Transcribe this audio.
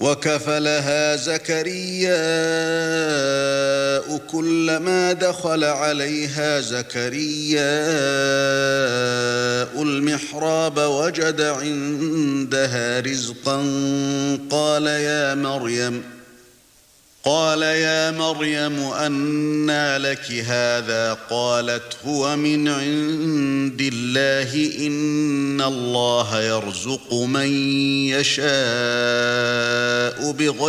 وكفلها زكرياء كلما دخل عليها زكرياء المحراب وجد عندها رزقا قال يا مريم أنى لك هذا قالت هو من عند الله إن الله يرزق من يشاء بغير